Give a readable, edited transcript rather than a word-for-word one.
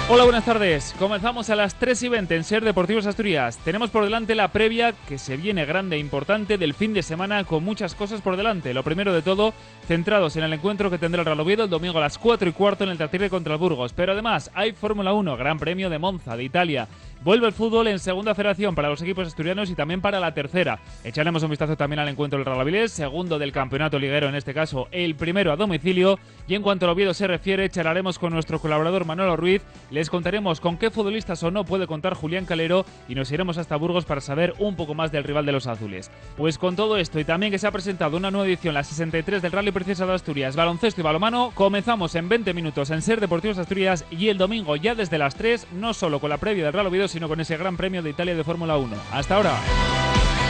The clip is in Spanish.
Hola, buenas tardes. Comenzamos a las 3:20 en Ser Deportivos Asturias. Tenemos por delante la previa, que se viene grande e importante, del fin de semana, con muchas cosas por delante. Lo primero de todo, centrados en el encuentro que tendrá el Real Oviedo el domingo a las 4:15 en el Tartiere contra el Burgos. Pero además hay Fórmula 1, Gran Premio de Monza, de Italia. Vuelve el fútbol en segunda federación para los equipos asturianos y también para la tercera. Echaremos un vistazo también al encuentro del Real Avilés, segundo del campeonato liguero, en este caso el primero a domicilio. Y en cuanto al Oviedo se refiere, charlaremos con nuestro colaborador Manolo Ruiz. Les contaremos con qué futbolistas o no puede contar Julián Calero y nos iremos hasta Burgos para saber un poco más del rival de los azules. Pues con todo esto y también que se ha presentado una nueva edición, la 63 del Rally Princesa de Asturias, baloncesto y balonmano, comenzamos en 20 minutos en Ser Deportivos Asturias y el domingo ya desde las 3, no solo con la previa del Real Oviedo, sino con ese Gran Premio de Italia de Fórmula 1. ¡Hasta ahora!